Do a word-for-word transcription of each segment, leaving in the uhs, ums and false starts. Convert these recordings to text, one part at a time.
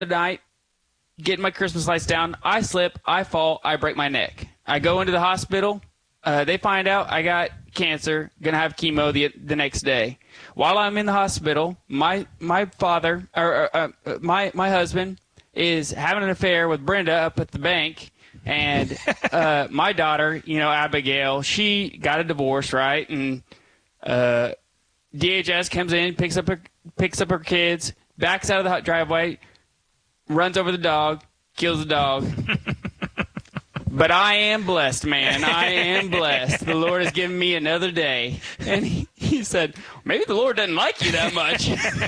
the night, getting my Christmas lights down. I slip, I fall, I break my neck. I go into the hospital. Uh, they find out I got cancer, gonna have chemo the the next day. While I'm in the hospital, my my father or uh, uh, my my husband is having an affair with Brenda up at the bank, and uh, my daughter, you know, Abigail, she got a divorce, right? And uh, D H S comes in, picks up her picks up her kids, backs out of the hot driveway, runs over the dog, kills the dog. But I am blessed, man. I am blessed. The Lord has given me another day. And he, he said, maybe the Lord doesn't like you that much.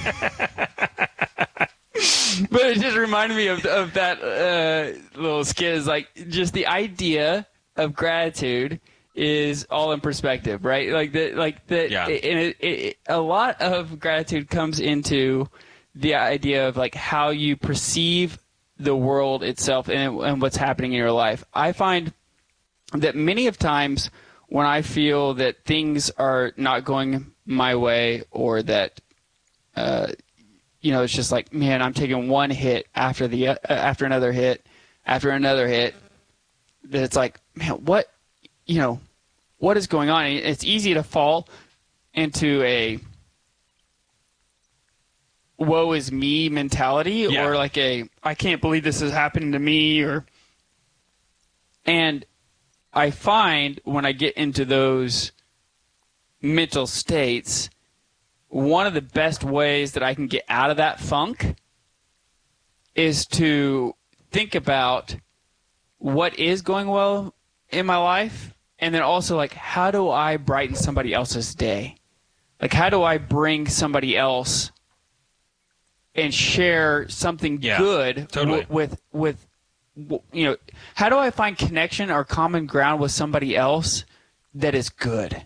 But it just reminded me of, of that uh, little skit. Is like just the idea of gratitude is all in perspective, right? Like the, like the, Yeah. and it, it, a lot of gratitude comes into the idea of like how you perceive the world itself and, and what's happening in your life. I find that many of times when I feel that things are not going my way, or that, uh, you know, it's just like, man, I'm taking one hit after the uh, after another hit after another hit. That it's like, man, what, you know, what is going on? And it's easy to fall into a woe is me mentality, Yeah. or like a I can't believe this is happening to me, or and I find when I get into those mental states, one of the best ways that I can get out of that funk is to think about what is going well in my life, and then also like, how do I brighten somebody else's day? Like, how do I bring somebody else and share something Yeah, good totally. w- with, with, w- you know, how do I find connection or common ground with somebody else that is good?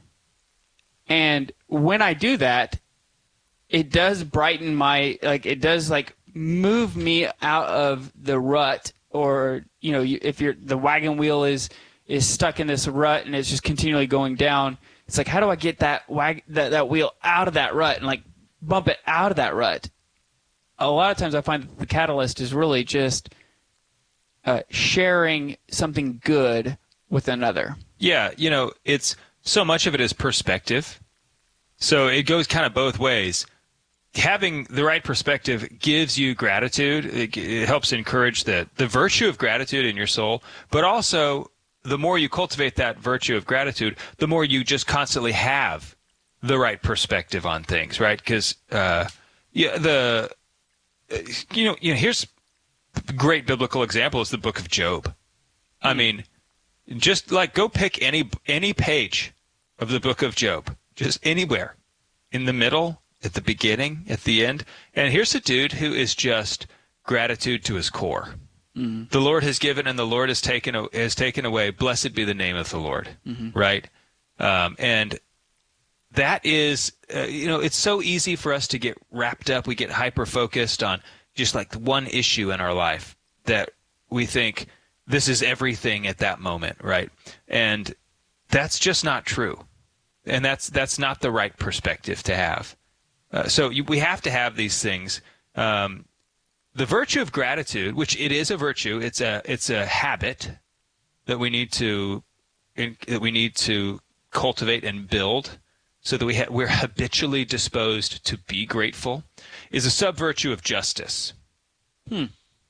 And when I do that, it does brighten my, like, it does like move me out of the rut, or, you know, you, if you're, the wagon wheel is, is stuck in this rut and it's just continually going down. It's like, how do I get that wag, that, that wheel out of that rut and like bump it out of that rut? A lot of times I find that the catalyst is really just uh, sharing something good with another. Yeah, you know, it's so much of it is perspective. So it goes kind of both ways. Having the right perspective gives you gratitude. It, it helps encourage the, the virtue of gratitude in your soul. But also, the more you cultivate that virtue of gratitude, the more you just constantly have the right perspective on things, right? Because uh, yeah, the you know, you know, here's a great biblical example is the book of Job. I mean, just like go pick any any page of the book of Job, just anywhere, in the middle, at the beginning, at the end, and here's a dude who is just gratitude to his core. Mm-hmm. The Lord has given, and the Lord has taken has taken away. Blessed be the name of the Lord. Mm-hmm. Right, um, and that is, uh, you know, it's so easy for us to get wrapped up. We get hyper focused on just like one issue in our life that we think this is everything at that moment, right? And that's just not true. And that's that's not the right perspective to have. Uh, so you, we have to have these things. Um, the virtue of gratitude, which it is a virtue, it's a it's a habit that we need to in, that we need to cultivate and build, so that we ha- we're habitually disposed to be grateful, is a sub-virtue of justice. Hmm.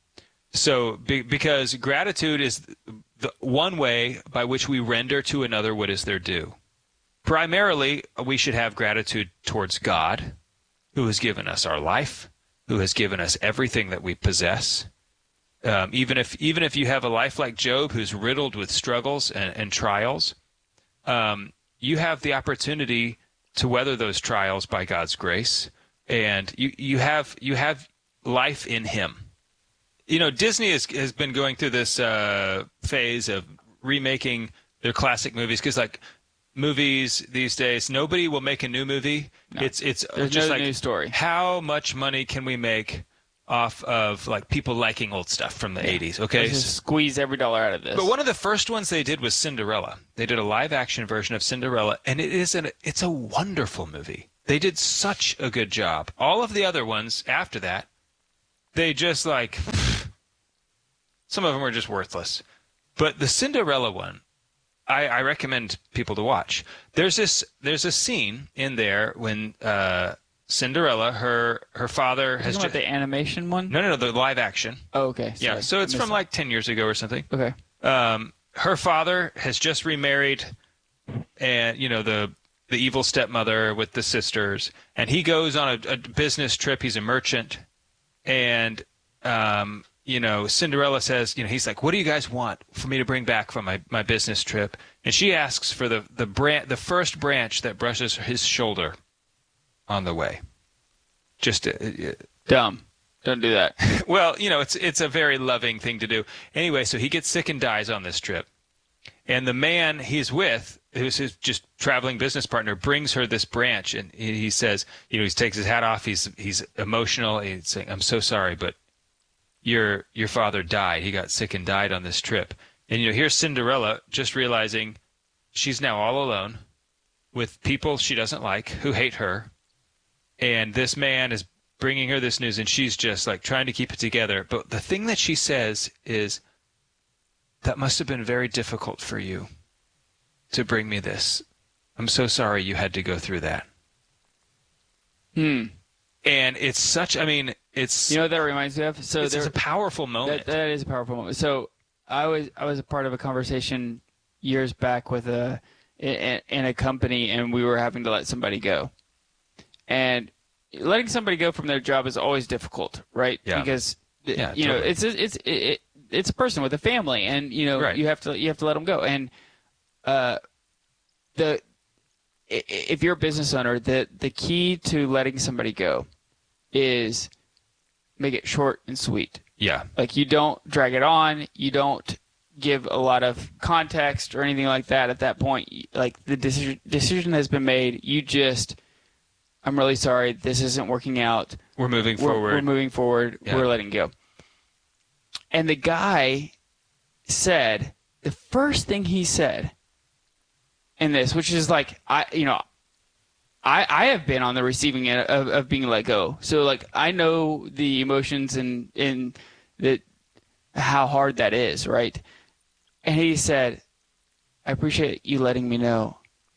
So be, because gratitude is the one way by which we render to another what is their due. Primarily, we should have gratitude towards God, who has given us our life, who has given us everything that we possess. Um, even if even if you have a life like Job, who's riddled with struggles and, and trials, um, you have the opportunity to weather those trials by God's grace, and you, you have you have life in Him. You know, Disney has has been going through this uh, phase of remaking their classic movies, because like movies these days, nobody will make a new movie. No. It's it's There's just no like new story. How much money can we make off of like people liking old stuff from the Yeah. eighties? Okay, Let's just squeeze every dollar out of this. but one of the first ones they did was Cinderella. They did a live-action version of Cinderella, and it is an it's a wonderful movie. They did such a good job. All of the other ones after that they just like, some of them are just worthless. But the Cinderella one, I, I recommend people to watch. There's this there's a scene in there when uh, Cinderella, her her father has Talking just about the animation one? no no no the live action. Oh, okay. Yeah, Sorry. so it's I from missed like ten years ago or something. it. Okay. Um, her father has just remarried, and you know the the evil stepmother with the sisters, and he goes on a, a business trip. He's a merchant, and um, you know Cinderella says, you know, he's like, "What do you guys want for me to bring back from my, my business trip?" And she asks for the the branch, the first branch that brushes his shoulder on the way. Just uh, Dumb. Don't do that. well, you know, it's it's a very loving thing to do. Anyway, so he gets sick and dies on this trip. And the man he's with, who's his just traveling business partner, brings her this branch, and he, he says, you know, he takes his hat off. He's he's emotional. He's saying, "I'm so sorry, but your your father died. He got sick and died on this trip." And you know, here's Cinderella just realizing she's now all alone with people she doesn't like who hate her, and this man is bringing her this news, and she's just like trying to keep it together. But the thing that she says is, "That must have been very difficult for you to bring me this. I'm so sorry you had to go through that." Hmm. And it's such, I mean, it's, You know what that reminds me of? So it's, there, it's a powerful moment. That, that is a powerful moment. So I was I was a part of a conversation years back with a in, in a company, and we were having to let somebody go. And letting somebody go from their job is always difficult, right? Yeah. Because Yeah, you know totally. it's it's it, it, it's a person with a family, and you know Right. you have to you have to let them go. And uh, the i- if you're a business owner, the the key to letting somebody go is make it short and sweet. Yeah. Like, you don't drag it on. You don't give a lot of context or anything like that at that point. Like, the decision decision has been made. You just, "I'm really sorry. This isn't working out. We're moving We're, forward. we're moving forward. Yeah. We're letting go." And the guy said, the first thing he said in this, which is like, I, you know, I, I have been on the receiving end of, of being let go. So, like, I know the emotions and, and the, how hard that is, right? And he said, "I appreciate you letting me know.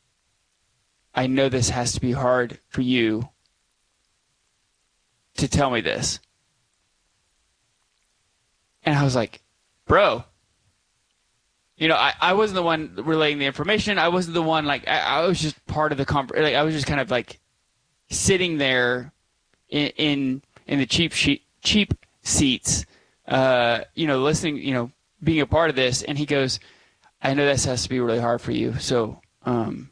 I know this has to be hard for you to tell me this." And I was like, bro, you know, I, I wasn't the one relaying the information. I wasn't the one, like, I, I was just part of the conversation. Like, I was just kind of like sitting there in in, in the cheap sheet, cheap seats, uh, you know, listening, you know, being a part of this. And he goes, "I know this has to be really hard for you. So, um,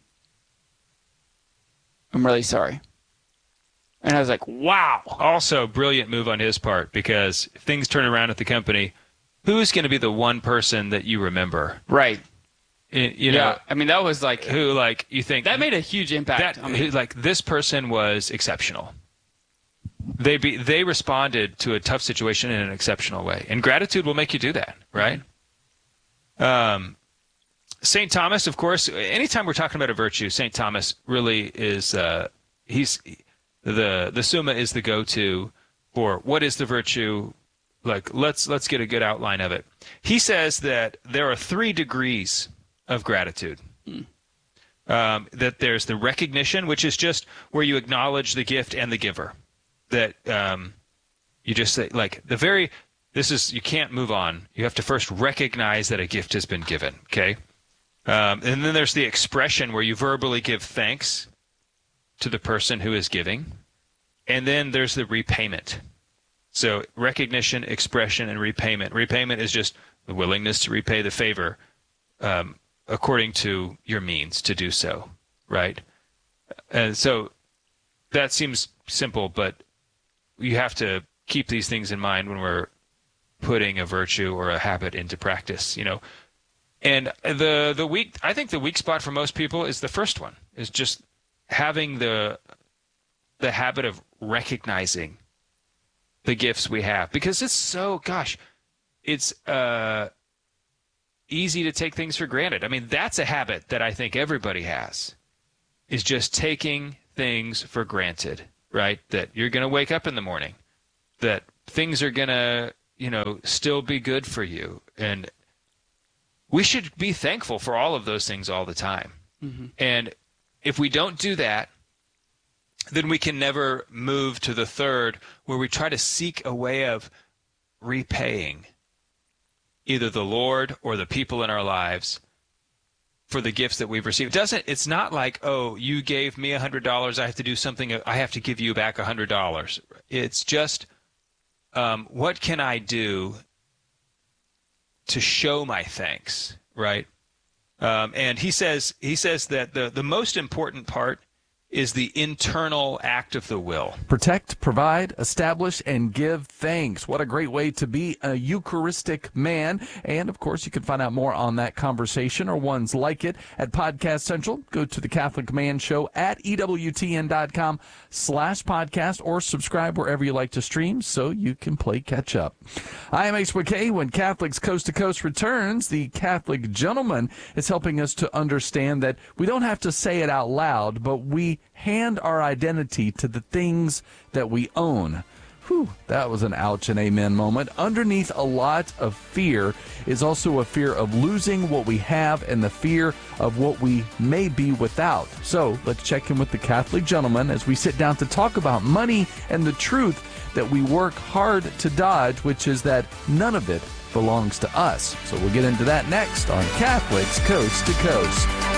I'm really sorry." And I was like, wow. Also, brilliant move on his part, because if things turn around at the company, who's going to be the one person that you remember? Right. I- You Yeah. know, I mean, that was like, who like you think that made a huge impact that on me. who, like this person was exceptional. They be they responded to a tough situation in an exceptional way, and gratitude will make you do that, right? Um, Saint Thomas, of course. Anytime we're talking about a virtue, Saint Thomas really is. Uh, he's the the Summa is the go-to for what is the virtue. Like, let's let's get a good outline of it. He says that there are three degrees of gratitude. Um, that there's the recognition, which is just where you acknowledge the gift and the giver. That um, you just say, like, the very, this is, you can't move on. You have to first recognize that a gift has been given, okay? Um, and then there's the expression where you verbally give thanks to the person who is giving. And then there's the repayment. So recognition, expression, and repayment. Repayment is just the willingness to repay the favor um, according to your means to do so, right? And so that seems simple, but you have to keep these things in mind when we're putting a virtue or a habit into practice, you know. And the the weak, I think the weak spot for most people is the first one, is just having the the habit of recognizing the gifts we have, because it's so, gosh, it's uh, easy to take things for granted. I mean, that's a habit that I think everybody has, is just taking things for granted, right? That you're going to wake up in the morning, that things are going to, you know, still be good for you. And we should be thankful for all of those things all the time. Mm-hmm. And if we don't do that, then we can never move to the third, where we try to seek a way of repaying either the Lord or the people in our lives for the gifts that we've received. It doesn't, it's not like, oh, you gave me one hundred dollars, I have to do something, I have to give you back one hundred dollars. It's just, um, what can I do to show my thanks, right? Um, and he says he says that the, the most important part is the internal act of the will. Protect, provide, establish, and give thanks. What a great way to be a Eucharistic man. And, of course, you can find out more on that conversation or ones like it at Podcast Central. Go to the Catholic Man Show at EWTN.com slash podcast or subscribe wherever you like to stream so you can play catch up. I am H W K. When Catholics Coast to Coast returns, the Catholic Gentleman is helping us to understand that we don't have to say it out loud, but we hand our identity to the things that we own. Whew, that was an ouch and amen moment. Underneath a lot of fear is also a fear of losing what we have and the fear of what we may be without. So let's check in with the Catholic Gentleman as we sit down to talk about money and the truth that we work hard to dodge, which is that none of it belongs to us. So we'll get into that next on Catholics Coast to Coast.